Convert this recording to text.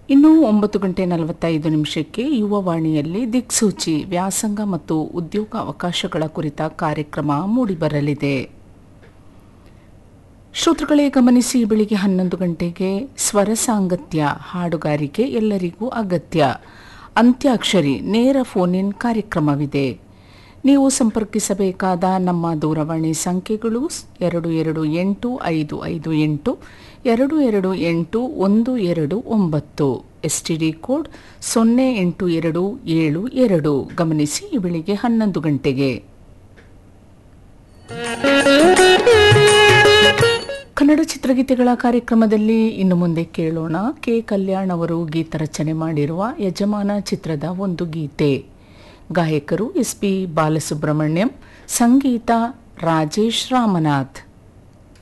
ಇನ್ನು 9:45 ಯುವವಾಣಿಯಲ್ಲಿ ದಿಕ್ಸೂಚಿ ವ್ಯಾಸಂಗ ಮತ್ತು ಉದ್ಯೋಗಾವಕಾಶಗಳ ಕುರಿತ ಕಾರ್ಯಕ್ರಮ ಮೂಡಿಬರಲಿದೆ. ಶ್ರೋತೃಗಳೇ ಗಮನಿಸಿ, ಬೆಳಿಗ್ಗೆ 11 ಗಂಟೆಗೆ ಸ್ವರ ಸಾಂಗತ್ಯ ಹಾಡುಗಾರಿಕೆ ಎಲ್ಲರಿಗೂ ಅಗತ್ಯ ಅಂತ್ಯಾಕ್ಷರಿ ನೇರ ಫೋನ್ ಇನ್ ಕಾರ್ಯಕ್ರಮವಿದೆ. ನೀವು ಸಂಪರ್ಕಿಸಬೇಕಾದ ನಮ್ಮ ದೂರವಾಣಿ ಸಂಖ್ಯೆಗಳು 228558 228129, ಎಸ್ಟಿಡಿ ಕೋಡ್ 08272. ಗಮನಿಸಿ, ಬೆಳಿಗ್ಗೆ 11 ಗಂಟೆಗೆ. ಕನ್ನಡ ಚಿತ್ರಗೀತೆಗಳ ಕಾರ್ಯಕ್ರಮದಲ್ಲಿ ಇನ್ನು ಮುಂದೆ ಕೇಳೋಣ. ಕೆ ಕಲ್ಯಾಣ್ ಅವರು ಗೀತರಚನೆ ಮಾಡಿರುವ ಯಜಮಾನ ಚಿತ್ರದ ಒಂದು ಗೀತೆ. ಗಾಯಕರು ಎಸ್ ಪಿ ಬಾಲಸುಬ್ರಹ್ಮಣ್ಯಂ, ಸಂಗೀತ ರಾಜೇಶ್ ರಾಮನಾಥ್.